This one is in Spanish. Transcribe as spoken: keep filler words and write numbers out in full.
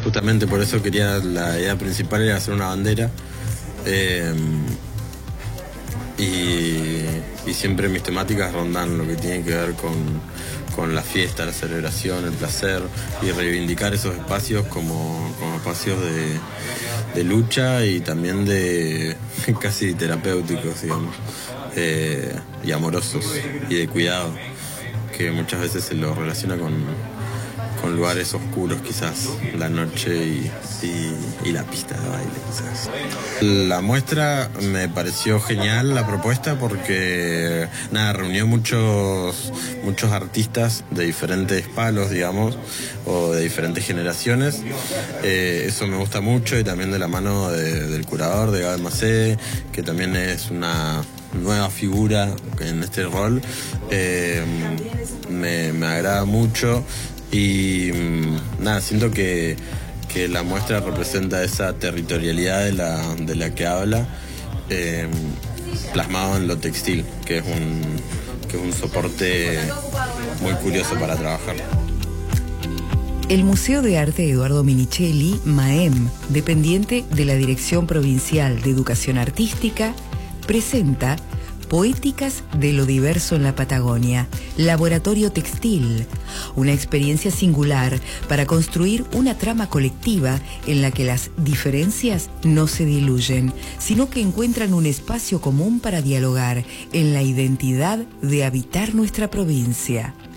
Justamente por eso quería, la idea principal era hacer una bandera. Eh, y, y siempre mis temáticas rondan lo que tiene que ver con, con la fiesta, la celebración, el placer, y reivindicar esos espacios como, como espacios de, de lucha y también de casi terapéuticos, digamos, eh, y amorosos y de cuidado, que muchas veces se lo relaciona con, con lugares oscuros, quizás la noche y, y, y la pista de baile, quizás. La muestra me pareció genial, la propuesta, porque nada, reunió muchos muchos artistas de diferentes palos, digamos, o de diferentes generaciones. Eh, eso me gusta mucho, y también de la mano de, del curador, de Gabe Macé, que también es una nueva figura en este rol. Eh, me, me agrada mucho. Y nada, siento que, que la muestra representa esa territorialidad de la, de la que habla, eh, plasmado en lo textil, que es un, que es un soporte muy curioso para trabajar. El Museo de Arte Eduardo Minichelli, MAEM, dependiente de la Dirección Provincial de Educación Artística, presenta Poéticas de lo diverso en la Patagonia, Laboratorio Textil, una experiencia singular para construir una trama colectiva en la que las diferencias no se diluyen, sino que encuentran un espacio común para dialogar en la identidad de habitar nuestra provincia.